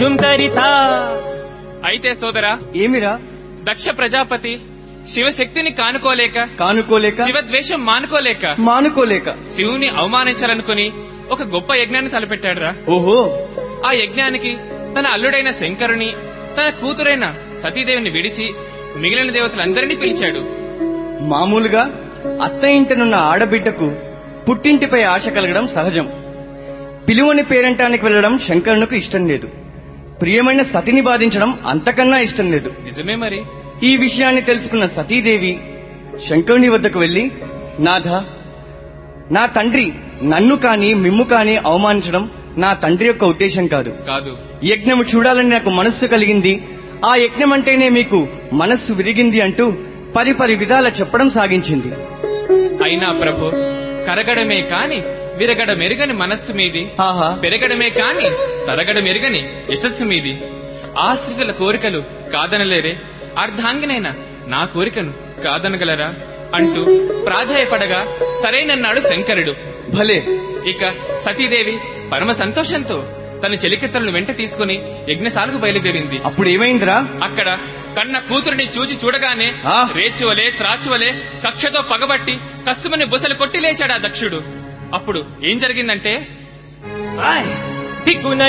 అయితే సోదరా, ఏమిరా? దక్ష ప్రజాపతి శివశక్తిని కానుకోలేక శివద్వేషం మానుకోలేక శివుని అవమానించాలనుకుని ఒక గొప్ప యజ్ఞాన్ని తలపెట్టాడురా. ఓహో! ఆ యజ్ఞానికి తన అల్లుడైన శంకరుని, తన కూతురైన సతీదేవిని విడిచి మిగిలిన దేవతలందరినీ పిలిచాడు. మామూలుగా అత్త ఇంటనున్న ఆడబిడ్డకు పుట్టింటిపై ఆశ కలగడం సహజం. పిలువని పేరంటానికి వెళ్లడం శంకరునికి ఇష్టం లేదు. ప్రియమైన సతిని బాధించడం అంతకన్నా ఇష్టం లేదు. నిజమే మరి. ఈ విషయాన్ని తెలుసుకున్న సతీదేవి శంకరుని వద్దకు వెళ్లి, నాథ, నా తండ్రి నన్ను కాని మిమ్ము కాని అవమానించడం నా తండ్రి యొక్క ఉద్దేశం కాదు. యజ్ఞము చూడాలని నాకు మనస్సు కలిగింది. ఆ యజ్ఞం అంటేనే మీకు మనస్సు విరిగింది అంటూ పరిపరి విధాల చెప్పడం సాగించింది. అయినా ప్రభు, కరగడమే కాని విరగడ మెరుగని మనస్సు మీది, పెరగడమే కాని తరగడ మెరుగని యశస్సు మీది. ఆశ్రితుల కోరికలు కాదనలేరే, అర్ధాంగినైన నా కోరికను కాదనగలరా అంటూ ప్రాధేయపడగా సరేనన్నాడు శంకరుడు. భలే. ఇక సతీదేవి పరమ సంతోషంతో తన చెలికెత్తలను వెంట తీసుకుని యజ్ఞశాలకు బయలుదేరింది. అప్పుడు ఏమైందిరా? అక్కడ కన్న కూతురిని చూడగానే రేచువలే త్రాచువలే కక్షతో పగబట్టి కస్తుమని బుసలు కొట్టి లేచాడా దక్షుడు. అప్పుడు ఏం జరిగిందంటే,